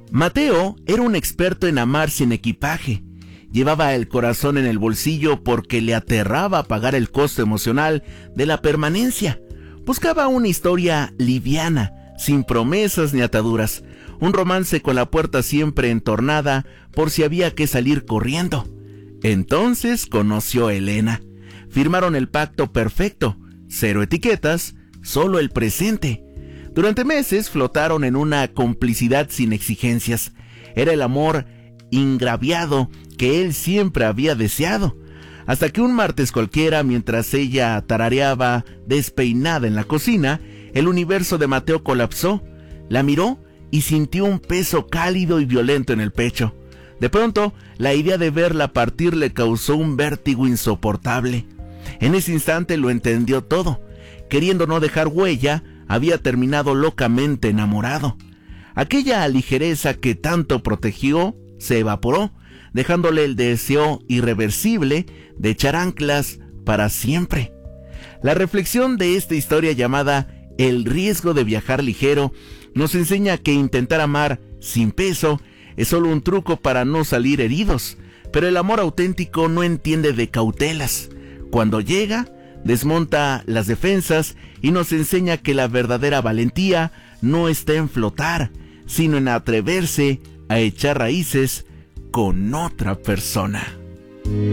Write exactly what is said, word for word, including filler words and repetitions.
Mateo era un experto en amar sin equipaje. Llevaba el corazón en el bolsillo porque le aterraba pagar el costo emocional de la permanencia. Buscaba una historia liviana, sin promesas ni ataduras. Un romance con la puerta siempre entornada por si había que salir corriendo. Entonces conoció a Elena. Firmaron el pacto perfecto. Cero etiquetas, solo el presente. Durante meses flotaron en una complicidad sin exigencias. Era el amor ingraviado que él siempre había deseado. Hasta que un martes cualquiera, mientras ella tarareaba despeinada en la cocina, el universo de Mateo colapsó. La miró y sintió un peso cálido y violento en el pecho. De pronto, la idea de verla partir le causó un vértigo insoportable. En ese instante lo entendió todo. Queriendo no dejar huella, había terminado locamente enamorado. Aquella ligereza que tanto protegió se evaporó, dejándole el deseo irreversible de echar anclas para siempre. La reflexión de esta historia llamada El riesgo de viajar ligero nos enseña que intentar amar sin peso es solo un truco para no salir heridos, pero el amor auténtico no entiende de cautelas. Cuando llega, desmonta las defensas y nos enseña que la verdadera valentía no está en flotar, sino en atreverse a echar raíces con otra persona.